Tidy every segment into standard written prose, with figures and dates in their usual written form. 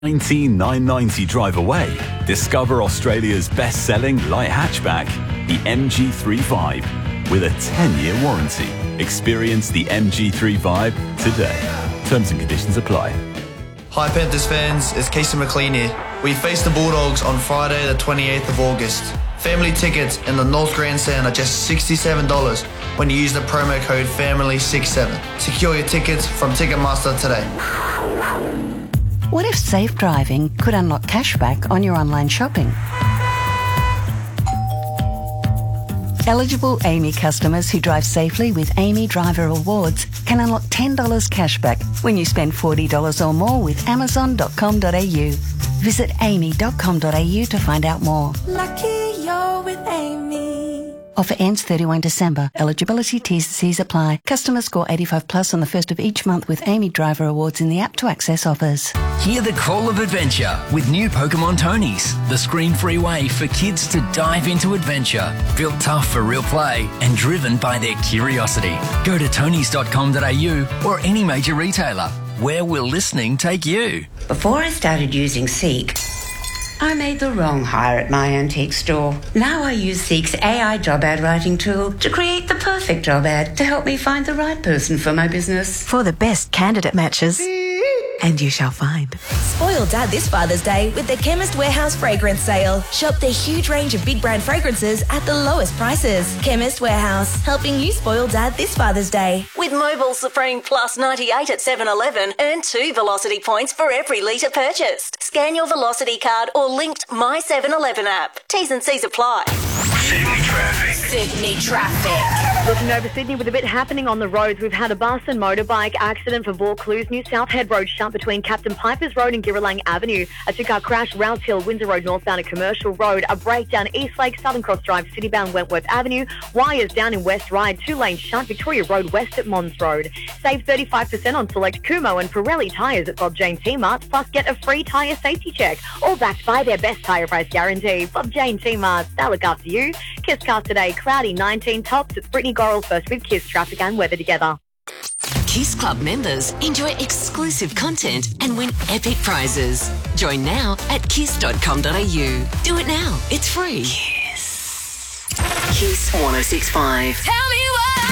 $19,990 drive away, discover Australia's best-selling light hatchback, the MG3 Vibe, with a 10-year warranty. Experience the MG3 Vibe today. Terms and conditions apply. Hi Panthers fans, it's Casey McLean here. We face the Bulldogs on Friday the 28th of August. Family tickets in the North Grandstand are just $67 when you use the promo code FAMILY67. Secure your tickets from Ticketmaster today. What if safe driving could unlock cashback on your online shopping? Eligible AAMI customers who drive safely with AAMI Driver Rewards can unlock $10 cashback when you spend $40 or more with Amazon.com.au. Visit aami.com.au to find out more. Lucky you're with AAMI. Offer ends 31 December. Eligibility T&Cs apply. Customers score 85 plus on the first of each month with AAMI Driver Awards in the app to access offers. Hear the call of adventure with new Pokemon Tonys, the screen-free way for kids to dive into adventure. Built tough for real play and driven by their curiosity. Go to tonys.com.au or any major retailer. Where will listening take you? Before I started using Seek, I made the wrong hire at my antique store. Now I use Seek's AI job ad writing tool to create the perfect job ad to help me find the right person for my business. For the best candidate matches. And you shall find. Spoil Dad this Father's Day with the Chemist Warehouse fragrance sale. Shop their huge range of big brand fragrances at the lowest prices. Chemist Warehouse, helping you spoil Dad this Father's Day. With Mobile Supreme Plus 98 at 7-Eleven, earn 2 Velocity points for every litre purchased. Scan your Velocity card or linked My 7-Eleven app. T's and C's apply. Sydney traffic. Sydney traffic. Looking over Sydney with a bit happening on the roads. We've had a bus and motorbike accident for Vaucluse. New South Head Road shut between Captain Piper's Road and Girralang Avenue. A two-car crash, Rouse Hill, Windsor Road northbound at Commercial Road. A breakdown, Eastlake, Southern Cross Drive, citybound Wentworth Avenue. Wires down in West Ryde, 2 lanes shut, Victoria Road west at Mons Road. Save 35% on select Kumho and Pirelli tyres at Bob Jane T-Marts, plus get a free tyre safety check. All backed by their best tyre price guarantee. Bob Jane T-Marts, they'll look after you. Kisscast today, cloudy 19 tops. It's Brittany Gorrell first with Kiss traffic and weather together. Kiss Club members enjoy exclusive content and win epic prizes. Join now at kiss.com.au. Do it now. It's free. Kiss. Kiss 106.5. Tell me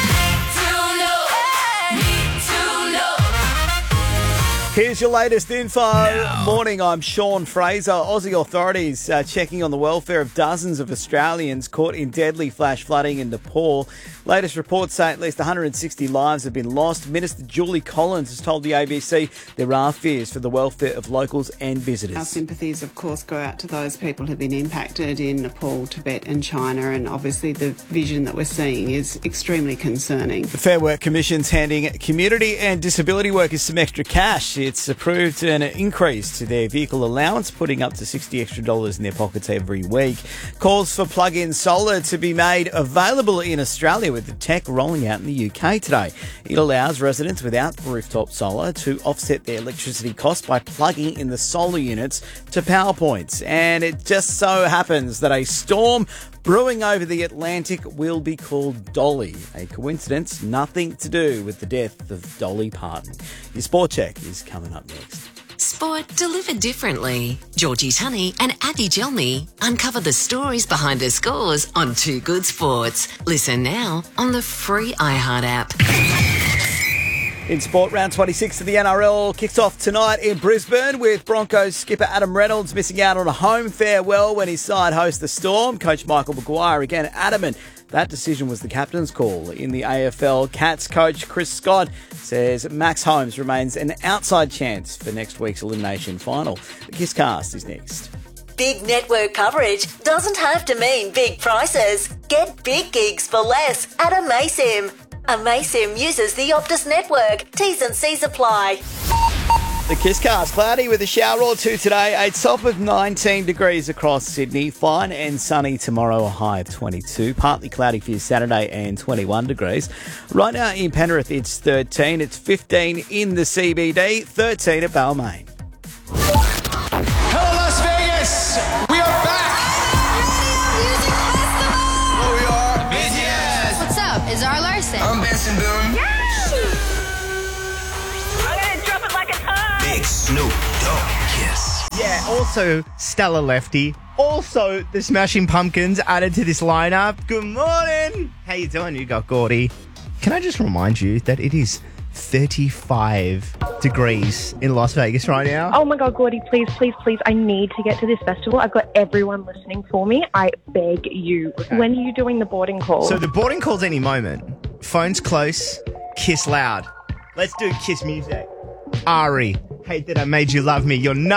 Here's your latest info. Morning, I'm Sean Fraser. Aussie authorities checking on the welfare of dozens of Australians caught in deadly flash flooding in Nepal. Latest reports say at least 160 lives have been lost. Minister Julie Collins has told the ABC there are fears for the welfare of locals and visitors. Our sympathies, of course, go out to those people who have been impacted in Nepal, Tibet and China, and obviously the vision that we're seeing is extremely concerning. The Fair Work Commission's handing community and disability workers some extra cash. It's approved an increase to their vehicle allowance, putting up to $60 extra in their pockets every week. Calls for plug-in solar to be made available in Australia, with the tech rolling out in the UK today. It allows residents without rooftop solar to offset their electricity costs by plugging in the solar units to power points. And it just so happens that a storm brewing over the Atlantic will be called Dolly. A coincidence, nothing to do with the death of Dolly Parton. Your sport check is coming up next. Sport delivered differently. Georgie Tunney and Abby Gelmy uncover the stories behind the scores on Too Good Sports. Listen now on the free iHeart app. In sport, round 26 of the NRL kicks off tonight in Brisbane, with Broncos skipper Adam Reynolds missing out on a home farewell when his side hosts the Storm. Coach Michael Maguire again adamant that decision was the captain's call. In the AFL, Cats coach Chris Scott says Max Holmes remains an outside chance for next week's elimination final. The Kisscast is next. Big network coverage doesn't have to mean big prices. Get big gigs for less at Amaysim. Amaysim uses the Optus network. T's and C's apply. The Kisscast, cloudy with a shower or two today. A top of 19 degrees across Sydney. Fine and sunny tomorrow, a high of 22. Partly cloudy for your Saturday and 21 degrees. Right now in Penrith, it's 13. It's 15 in the CBD, 13 at Balmain. Hello, Las Vegas! We are back! Oh, we are. Busiest! What's up? Is our Larson? I'm Benson Boone. Yeah! Big Snoop Dogg Kiss. Also, Stella Lefty. Also, the Smashing Pumpkins added to this lineup. Good morning. How you doing? You got Gordy. Can I just remind you that it is 35 degrees in Las Vegas right now? Oh my God, Gordy, please, please, please. I need to get to this festival. I've got everyone listening for me. I beg you. Okay. When are you doing the boarding call? So the boarding call's any moment. Phone's close, kiss loud. Let's do kiss music. Ari, hate that I made you love me. You're not.